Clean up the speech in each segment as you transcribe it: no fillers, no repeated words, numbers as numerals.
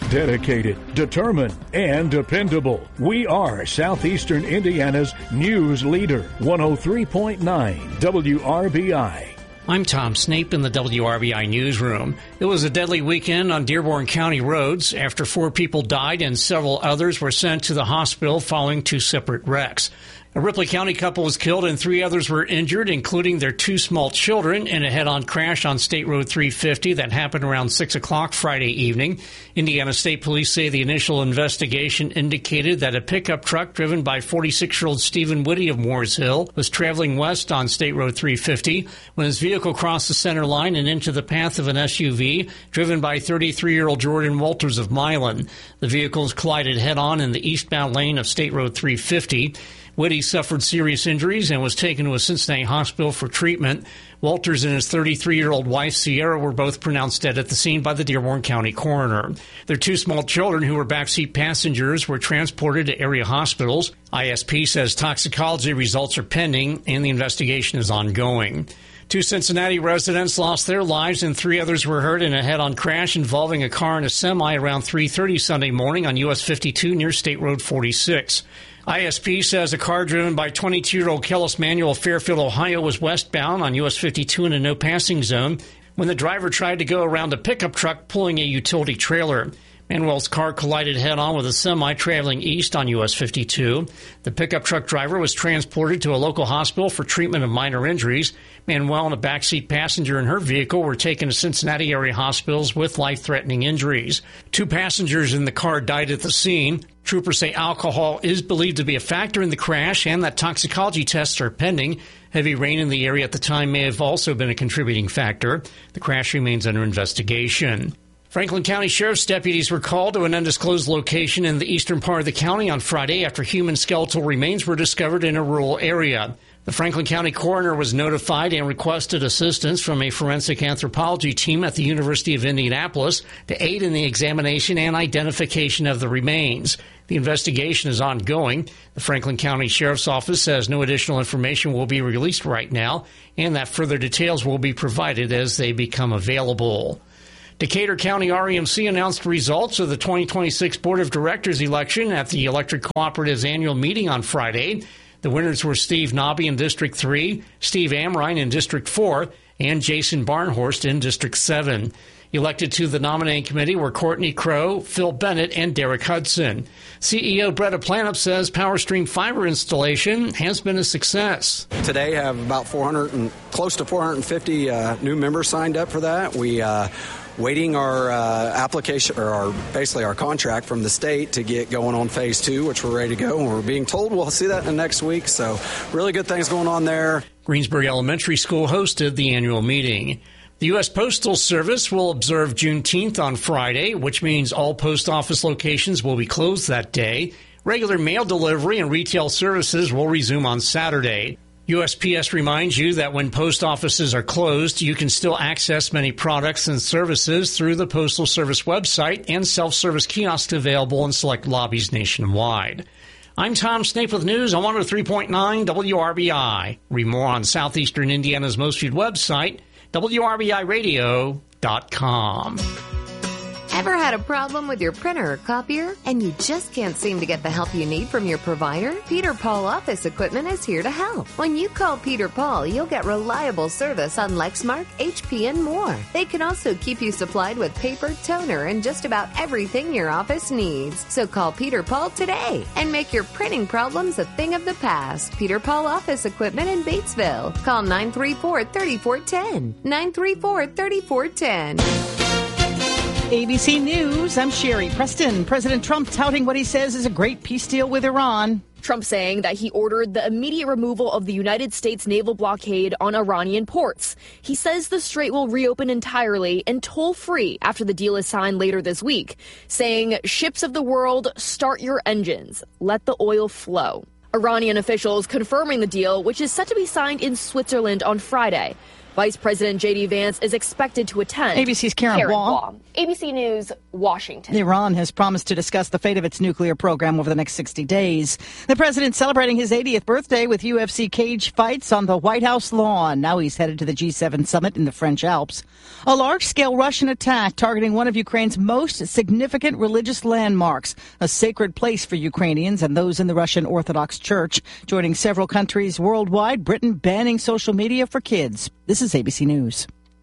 Dedicated, determined, and dependable. We are Southeastern Indiana's news leader. 103.9 WRBI. I'm Tom Snape in the WRBI newsroom. It was a deadly weekend on Dearborn County roads after 4 people died and several others were sent to the hospital following 2 separate wrecks. A Ripley County couple was killed and 3 others were injured, including their 2 small children, in a head-on crash on State Road 350 that happened around 6 o'clock Friday evening. Indiana State Police say the initial investigation indicated that a pickup truck driven by 46-year-old Stephen Whitty of Moores Hill was traveling west on State Road 350 when his vehicle crossed the center line and into the path of an SUV driven by 33-year-old Jordan Walters of Milan. The vehicles collided head-on in the eastbound lane of State Road 350. Whitty suffered serious injuries and was taken to a Cincinnati hospital for treatment. Walters and his 33-year-old wife, Sierra, were both pronounced dead at the scene by the Dearborn County coroner. Their 2 small children, who were backseat passengers, were transported to area hospitals. ISP says toxicology results are pending and the investigation is ongoing. 2 Cincinnati residents lost their lives and 3 others were hurt in a head-on crash involving a car and a semi around 3:30 Sunday morning on US 52 near State Road 46. ISP says a car driven by 22-year-old Kellis Manuel of Fairfield, Ohio, was westbound on US 52 in a no-passing zone when the driver tried to go around a pickup truck pulling a utility trailer. Manuel's car collided head-on with a semi traveling east on US 52. The pickup truck driver was transported to a local hospital for treatment of minor injuries. Manuel and a backseat passenger in her vehicle were taken to Cincinnati area hospitals with life-threatening injuries. 2 passengers in the car died at the scene. Troopers say alcohol is believed to be a factor in the crash and that toxicology tests are pending. Heavy rain in the area at the time may have also been a contributing factor. The crash remains under investigation. Franklin County Sheriff's deputies were called to an undisclosed location in the eastern part of the county on Friday after human skeletal remains were discovered in a rural area. The Franklin County coroner was notified and requested assistance from a forensic anthropology team at the University of Indianapolis to aid in the examination and identification of the remains. The investigation is ongoing. The Franklin County Sheriff's Office says no additional information will be released right now and that further details will be provided as they become available. Decatur County REMC announced results of the 2026 Board of Directors election at the Electric Cooperative's annual meeting on Friday. The winners were Steve Nobby in District 3, Steve Amrine in District 4, and Jason Barnhorst in District 7. Elected to the nominating committee were Courtney Crow, Phil Bennett, and Derek Hudson. CEO Bretta Planup says PowerStream fiber installation has been a success. Today have about close to 450 new members signed up for that. We waiting our application, or basically our contract from the state to get going on phase 2, which we're ready to go. And we're being told we'll see that in the next week. So really good things going on there. Greensbury Elementary School hosted the annual meeting. The U.S. Postal Service will observe Juneteenth on Friday, which means all post office locations will be closed that day. Regular mail delivery and retail services will resume on Saturday. USPS reminds you that when post offices are closed, you can still access many products and services through the Postal Service website and self-service kiosks available in select lobbies nationwide. I'm Tom Snape with news on 103.9 WRBI. Read more on Southeastern Indiana's most viewed website, WRBIRadio.com. Ever had a problem with your printer or copier and you just can't seem to get the help you need from your provider? Peter Paul Office Equipment is here to help. When you call Peter Paul, you'll get reliable service on Lexmark, HP, and more. They can also keep you supplied with paper, toner, and just about everything your office needs. So call Peter Paul today and make your printing problems a thing of the past. Peter Paul Office Equipment in Batesville. Call 934-3410. 934-3410. ABC News, I'm Sherry Preston. President Trump touting what he says is a great peace deal with Iran. Trump saying that he ordered the immediate removal of the United States naval blockade on Iranian ports. He says the strait will reopen entirely and toll-free after the deal is signed later this week, saying, ships of the world, start your engines. Let the oil flow. Iranian officials confirming the deal, which is set to be signed in Switzerland on Friday. Vice President J.D. Vance is expected to attend. ABC's Karen Wong. ABC News, Washington. Iran has promised to discuss the fate of its nuclear program over the next 60 days. The president's celebrating his 80th birthday with UFC cage fights on the White House lawn. Now he's headed to the G7 summit in the French Alps. A large-scale Russian attack targeting one of Ukraine's most significant religious landmarks, a sacred place for Ukrainians and those in the Russian Orthodox Church, joining several countries worldwide, Britain banning social media for kids. This is ABC News.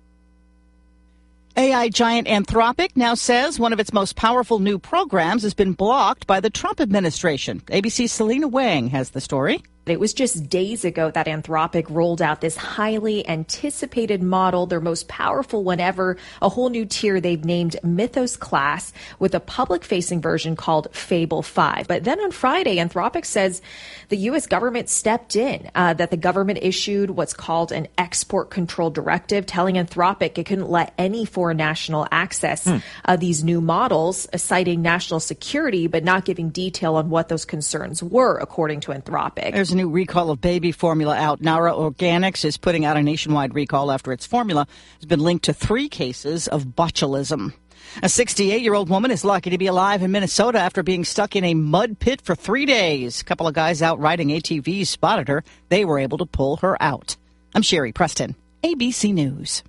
AI giant Anthropic now says one of its most powerful new programs has been blocked by the Trump administration. ABC's Selena Wang has the story. It was just days ago that Anthropic rolled out this highly anticipated model, their most powerful one ever, a whole new tier they've named Mythos Class, with a public-facing version called Fable 5. But then on Friday, Anthropic says the U.S. government stepped in, that the government issued what's called an export control directive, telling Anthropic it couldn't let any foreign national access these new models, citing national security, but not giving detail on what those concerns were, according to Anthropic. There's a new recall of baby formula out. Nara Organics is putting out a nationwide recall after its formula has been linked to 3 cases of botulism. A 68-year-old woman is lucky to be alive in Minnesota after being stuck in a mud pit for 3 days. A couple of guys out riding ATVs spotted her. They were able to pull her out. I'm Sherry Preston, ABC News.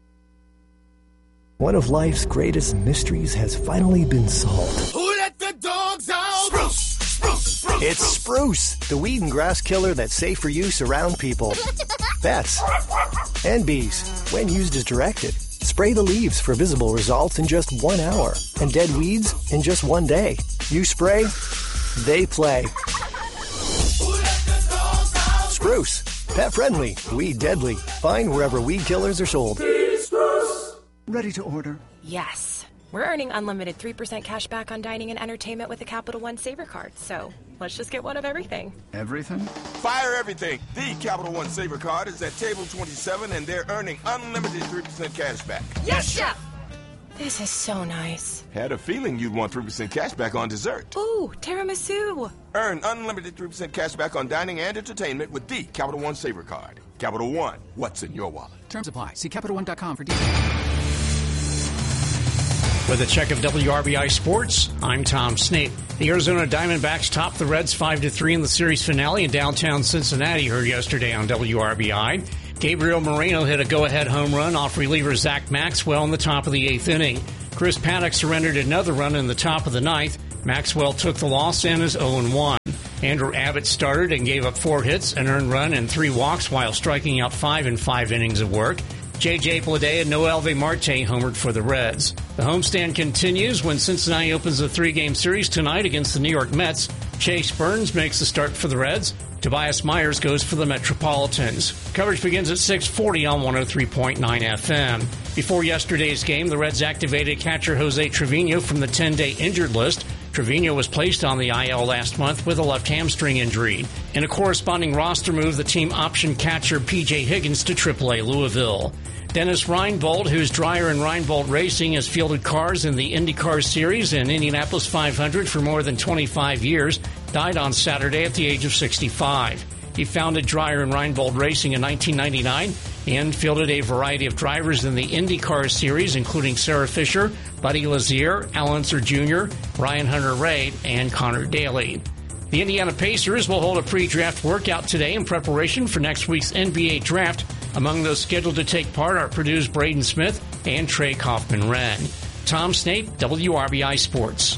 One of life's greatest mysteries has finally been solved. Who let the dogs out? Spruce! It's Spruce, the weed and grass killer that's safe for use around people, pets, and bees when used as directed. Spray the leaves for visible results in just 1 hour and dead weeds in just 1 day. You spray, they play. Spruce, pet friendly, weed deadly. Find wherever weed killers are sold. Ready to order? Yes. We're earning unlimited 3% cash back on dining and entertainment with the Capital One Saver Card, so let's just get one of everything. Everything? Fire everything. The Capital One Saver Card is at table 27, and they're earning unlimited 3% cash back. Yes, Chef! This is so nice. Had a feeling you'd want 3% cash back on dessert. Ooh, tiramisu. Earn unlimited 3% cash back on dining and entertainment with the Capital One Saver Card. Capital One, what's in your wallet? Terms apply. See CapitalOne.com for details. With a check of WRBI Sports, I'm Tom Snape. The Arizona Diamondbacks topped the Reds 5-3 in the series finale in downtown Cincinnati, heard yesterday on WRBI. Gabriel Moreno hit a go-ahead home run off reliever Zach Maxwell in the top of the 8th inning. Chris Paddock surrendered another run in the top of the 9th. Maxwell took the loss and is 0-1. Andrew Abbott started and gave up 4 hits, an earned run, and 3 walks while striking out 5 in 5 innings of work. J.J. Bleday and Noelvi Marte homered for the Reds. The homestand continues when Cincinnati opens a 3-game series tonight against the New York Mets. Chase Burns makes the start for the Reds. Tobias Myers goes for the Metropolitans. Coverage begins at 6:40 on 103.9 FM. Before yesterday's game, the Reds activated catcher Jose Trevino from the 10-day injured list. Trevino was placed on the IL last month with a left hamstring injury. In a corresponding roster move, the team optioned catcher P.J. Higgins to AAA Louisville. Dennis Reinbold, whose Dreyer and Reinbold Racing has fielded cars in the IndyCar Series and Indianapolis 500 for more than 25 years, died on Saturday at the age of 65. He founded Dreyer and Reinbold Racing in 1999 and fielded a variety of drivers in the IndyCar Series, including Sarah Fisher, Buddy Lazier, Al Unser Jr., Ryan Hunter-Reay, and Connor Daly. The Indiana Pacers will hold a pre-draft workout today in preparation for next week's NBA draft. Among those scheduled to take part are Purdue's Braden Smith and Trey Kaufman-Wren. Tom Snape, WRBI Sports.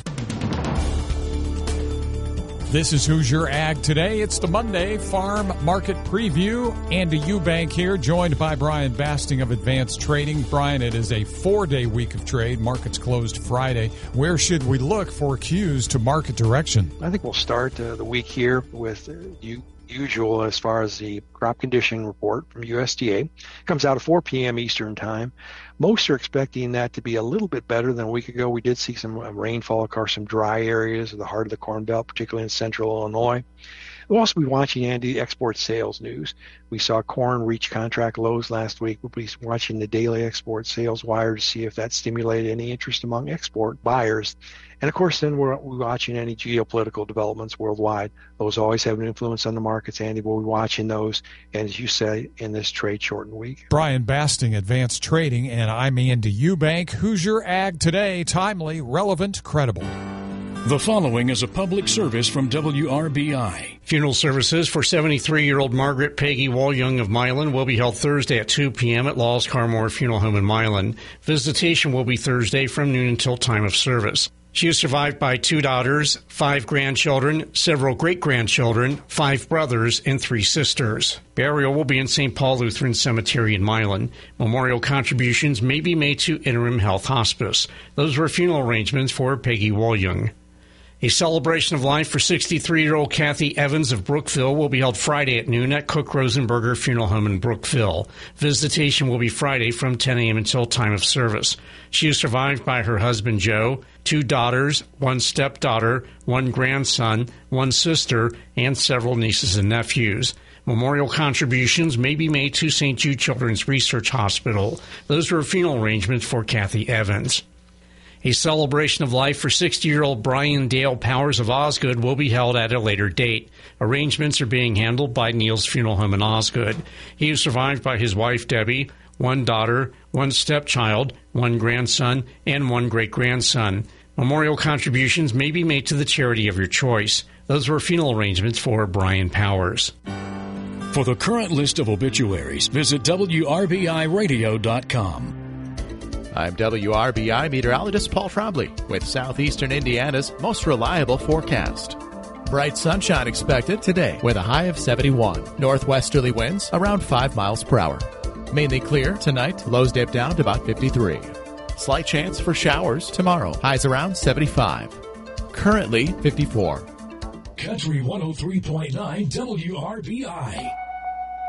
This is Hoosier Ag Today. It's the Monday Farm Market Preview. Andy Eubank here, joined by Brian Basting of Advanced Trading. Brian, it is a 4-day week of trade. Markets closed Friday. Where should we look for cues to market direction? I think we'll start the week here with usual as far as the crop condition report from USDA. It comes out at 4 p.m. Eastern time. Most are expecting that to be a little bit better than a week ago. We did see some rainfall across some dry areas of the heart of the Corn Belt, particularly in central Illinois. We'll also be watching, Andy, export sales news. We saw corn reach contract lows last week. We'll be watching the daily export sales wire to see if that stimulated any interest among export buyers. And, of course, then we're watching any geopolitical developments worldwide. Those always have an influence on the markets, Andy. We'll be watching those, and as you say, in this trade-shortened week. Brian Basting, Advanced Trading, and I'm Andy Eubank. Hoosier Ag Today, timely, relevant, credible. The following is a public service from WRBI. Funeral services for 73-year-old Margaret Peggy Walyoung of Milan will be held Thursday at 2 p.m. at Laws Carmore Funeral Home in Milan. Visitation will be Thursday from noon until time of service. She is survived by 2 daughters, 5 grandchildren, several great-grandchildren, 5 brothers, and 3 sisters. Burial will be in St. Paul Lutheran Cemetery in Milan. Memorial contributions may be made to Interim Health Hospice. Those were funeral arrangements for Peggy Walyoung. A celebration of life for 63-year-old Kathy Evans of Brookville will be held Friday at noon at Cook Rosenberger Funeral Home in Brookville. Visitation will be Friday from 10 a.m. until time of service. She is survived by her husband, Joe, 2 daughters, 1 stepdaughter, 1 grandson, 1 sister, and several nieces and nephews. Memorial contributions may be made to St. Jude Children's Research Hospital. Those were funeral arrangements for Kathy Evans. A celebration of life for 60-year-old Brian Dale Powers of Osgood will be held at a later date. Arrangements are being handled by Neil's Funeral Home in Osgood. He is survived by his wife, Debbie, 1 daughter, 1 stepchild, 1 grandson, and 1 great-grandson. Memorial contributions may be made to the charity of your choice. Those were funeral arrangements for Brian Powers. For the current list of obituaries, visit WRBIRadio.com. I'm WRBI meteorologist Paul Trombley with Southeastern Indiana's most reliable forecast. Bright sunshine expected today with a high of 71. Northwesterly winds around 5 miles per hour. Mainly clear tonight, lows dip down to about 53. Slight chance for showers tomorrow, highs around 75. Currently 54. Country 103.9 WRBI.